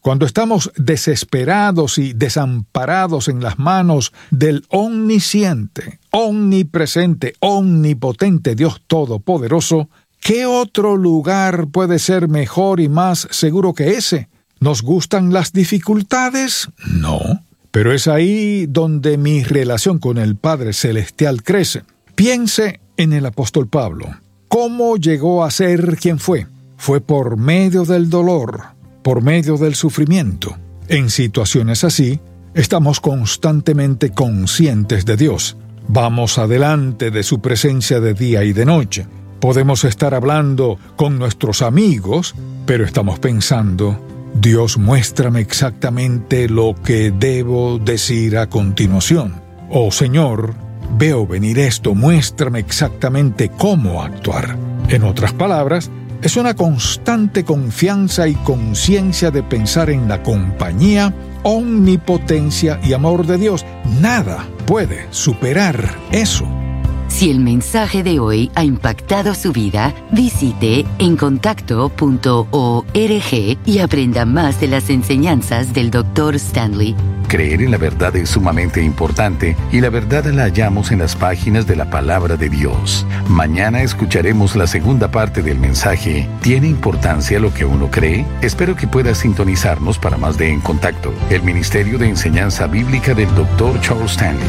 Cuando estamos desesperados y desamparados en las manos del omnisciente, omnipresente, omnipotente Dios Todopoderoso, ¿qué otro lugar puede ser mejor y más seguro que ese? ¿Nos gustan las dificultades? No. Pero es ahí donde mi relación con el Padre Celestial crece. Piense en el apóstol Pablo. ¿Cómo llegó a ser quien fue? Fue por medio del dolor, por medio del sufrimiento. En situaciones así, estamos constantemente conscientes de Dios. Vamos adelante de su presencia de día y de noche. Podemos estar hablando con nuestros amigos, pero estamos pensando, Dios, muéstrame exactamente lo que debo decir a continuación. Oh Señor, veo venir esto, muéstrame exactamente cómo actuar. En otras palabras, es una constante confianza y conciencia de pensar en la compañía, omnipotencia y amor de Dios. Nada puede superar eso. Si el mensaje de hoy ha impactado su vida, visite encontacto.org y aprenda más de las enseñanzas del Dr. Stanley. Creer en la verdad es sumamente importante y la verdad la hallamos en las páginas de la Palabra de Dios. Mañana escucharemos la segunda parte del mensaje. ¿Tiene importancia lo que uno cree? Espero que pueda sintonizarnos para más de En Contacto, el Ministerio de Enseñanza Bíblica del Dr. Charles Stanley.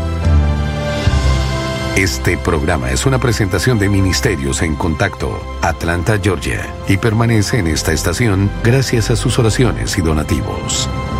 Este programa es una presentación de Ministerios en Contacto, Atlanta, Georgia, y permanece en esta estación gracias a sus oraciones y donativos.